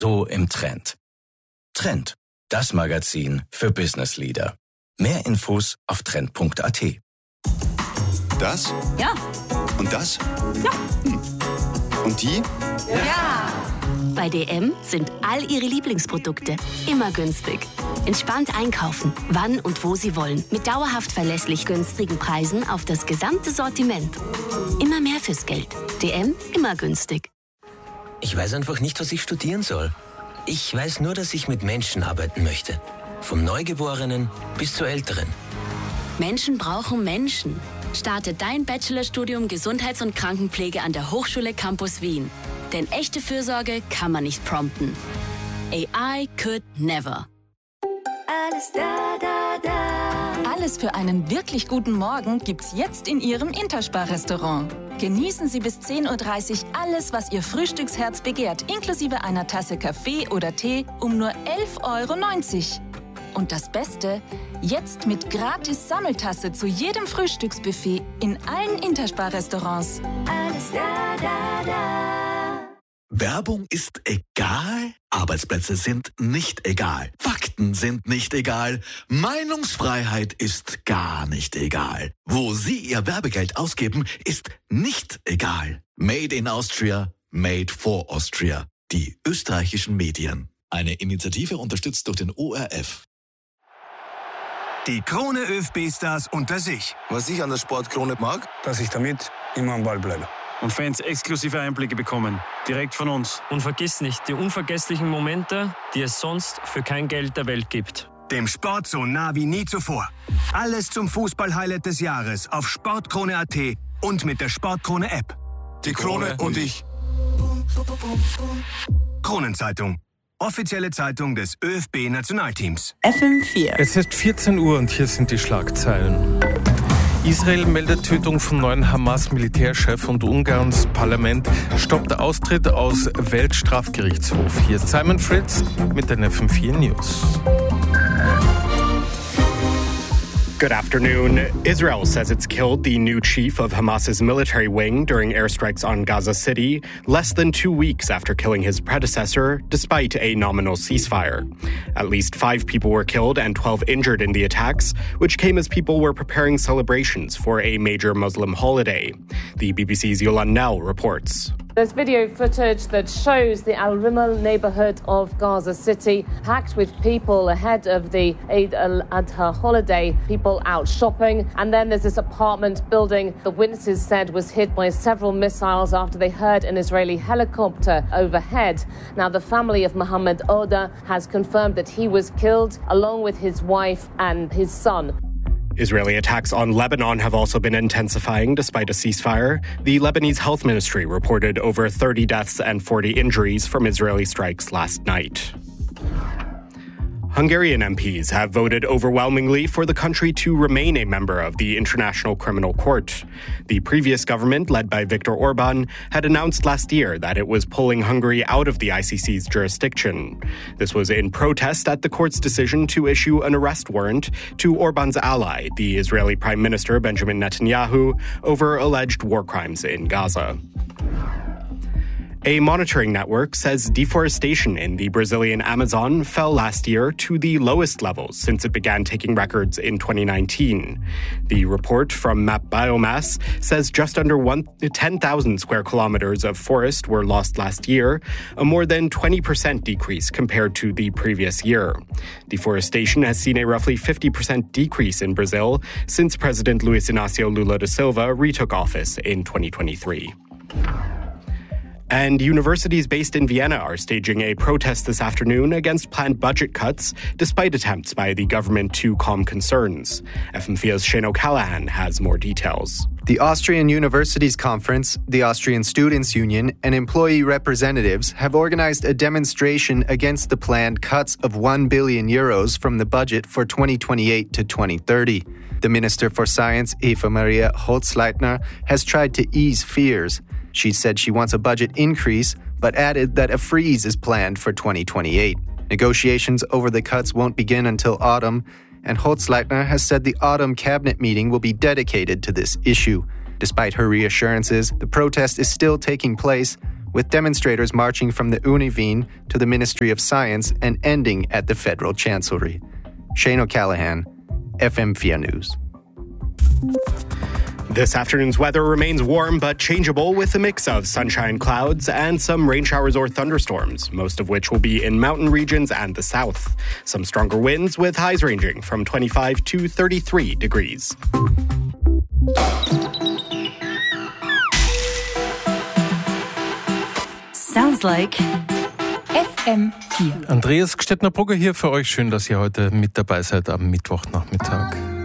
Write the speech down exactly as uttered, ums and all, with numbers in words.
so im Trend. Trend, das Magazin für Business Leader. Mehr Infos auf trend punkt a t. Das? Ja. Und das? Ja. Hm. Und die? Ja. Bei D M sind all Ihre Lieblingsprodukte immer günstig. Entspannt einkaufen, wann und wo Sie wollen. Mit dauerhaft verlässlich günstigen Preisen auf das gesamte Sortiment. Immer mehr fürs Geld. D M, immer günstig. Ich weiß einfach nicht, was ich studieren soll. Ich weiß nur, dass ich mit Menschen arbeiten möchte. Vom Neugeborenen bis zur Älteren. Menschen brauchen Menschen. Starte dein Bachelorstudium Gesundheits- und Krankenpflege an der Hochschule Campus Wien. Denn echte Fürsorge kann man nicht prompten. A I could never. Alles da, da, da. Alles für einen wirklich guten Morgen gibt's jetzt in Ihrem Interspar-Restaurant. Genießen Sie bis zehn Uhr dreißig alles, was Ihr Frühstücksherz begehrt, inklusive einer Tasse Kaffee oder Tee um nur elf Euro neunzig. Und das Beste, jetzt mit gratis Sammeltasse zu jedem Frühstücksbuffet in allen Interspar-Restaurants. Alles da, da, da. Werbung ist egal, Arbeitsplätze sind nicht egal, Fakten sind nicht egal, Meinungsfreiheit ist gar nicht egal. Wo Sie Ihr Werbegeld ausgeben, ist nicht egal. Made in Austria, made for Austria. Die österreichischen Medien. Eine Initiative unterstützt durch den O R F. Die Krone ÖFB-Stars unter sich. Was ich an der Sportkrone mag? Dass ich damit immer am Ball bleibe. Und Fans exklusive Einblicke bekommen, direkt von uns. Und vergiss nicht, die unvergesslichen Momente, die es sonst für kein Geld der Welt gibt. Dem Sport so nah wie nie zuvor. Alles zum Fußball-Highlight des Jahres auf sportkrone punkt a t und mit der Sportkrone-App. Die Krone und ich. Kronenzeitung. Offizielle Zeitung des ÖFB-Nationalteams. F M vier. Es ist vierzehn Uhr und hier sind die Schlagzeilen. Israel meldet Tötung vom neuen Hamas-Militärchef und Ungarns Parlament stoppt Austritt aus Weltstrafgerichtshof. Hier ist Simon Fritz mit den F M vier News. Good afternoon. Israel says it's killed the new chief of Hamas's military wing during airstrikes on Gaza City, less than two weeks after killing his predecessor, despite a nominal ceasefire. At least five people were killed and twelve injured in the attacks, which came as people were preparing celebrations for a major Muslim holiday. The B B C's Yolan Nell reports. There's video footage that shows the Al Rimal neighborhood of Gaza City packed with people ahead of the Eid al-Adha holiday, people out shopping. And then there's this apartment building the witnesses said was hit by several missiles after they heard an Israeli helicopter overhead. Now, the family of Mohammed Oda has confirmed that he was killed along with his wife and his son. Israeli attacks on Lebanon have also been intensifying despite a ceasefire. The Lebanese Health Ministry reported over thirty deaths and forty injuries from Israeli strikes last night. Hungarian M Ps have voted overwhelmingly for the country to remain a member of the International Criminal Court. The previous government, led by Viktor Orban, had announced last year that it was pulling Hungary out of the I C C's jurisdiction. This was in protest at the court's decision to issue an arrest warrant to Orban's ally, the Israeli Prime Minister Benjamin Netanyahu, over alleged war crimes in Gaza. A monitoring network says deforestation in the Brazilian Amazon fell last year to the lowest levels since it began taking records in twenty nineteen. The report from Map Biomass says just under ten thousand square kilometers of forest were lost last year, a more than twenty percent decrease compared to the previous year. Deforestation has seen a roughly fifty percent decrease in Brazil since President Luiz Inácio Lula da Silva retook office in twenty twenty-three. And universities based in Vienna are staging a protest this afternoon against planned budget cuts, despite attempts by the government to calm concerns. F M four's Shane O'Callaghan has more details. The Austrian Universities Conference, the Austrian Students' Union, and employee representatives have organized a demonstration against the planned cuts of one billion euros from the budget for twenty twenty-eight to twenty thirty. The Minister for Science, Eva Maria Holzleitner, has tried to ease fears. She said she wants a budget increase, but added that a freeze is planned for twenty twenty-eight. Negotiations over the cuts won't begin until autumn, and Holzleitner has said the autumn cabinet meeting will be dedicated to this issue. Despite her reassurances, the protest is still taking place. with demonstrators marching from the Uni Wien to the Ministry of Science and ending at the Federal Chancellery. Shane O'Callaghan, F M four News. This afternoon's weather remains warm but changeable with a mix of sunshine, clouds, and some rain showers or thunderstorms, most of which will be in mountain regions and the south. Some stronger winds with highs ranging from twenty-five to thirty-three degrees. Sounds like F M four. Andreas Gstettner-Brugger hier für euch. Schön, dass ihr heute mit dabei seid am Mittwochnachmittag.